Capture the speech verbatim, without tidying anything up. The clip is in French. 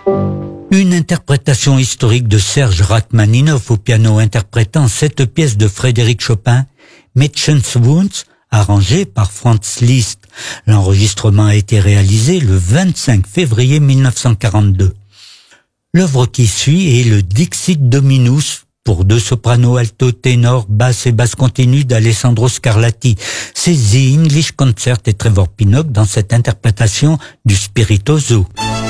Une interprétation historique de Serge Rachmaninoff au piano interprétant cette pièce de Frédéric Chopin, Mädchenswunsch, arrangée par Franz Liszt. L'enregistrement a été réalisé le vingt-cinq février mille neuf cent quarante-deux. L'œuvre qui suit est le Dixit Dominus pour deux sopranos, alto, ténor, basse et basse continue d'Alessandro Scarlatti. C'est The English Concert et Trevor Pinnock dans cette interprétation du Spirituoso.